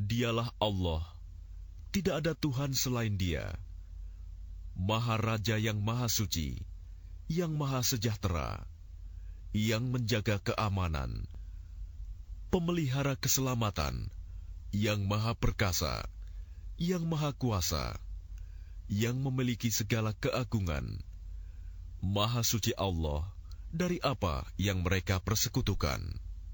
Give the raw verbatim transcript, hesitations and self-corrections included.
Dialah Allah, tidak ada Tuhan selain Dia, Maha Raja yang Maha Suci, yang Maha Sejahtera, yang menjaga keamanan, pemelihara keselamatan, yang Maha Perkasa, yang Maha Kuasa, yang memiliki segala keagungan. Maha Suci Allah dari apa yang mereka persekutukan.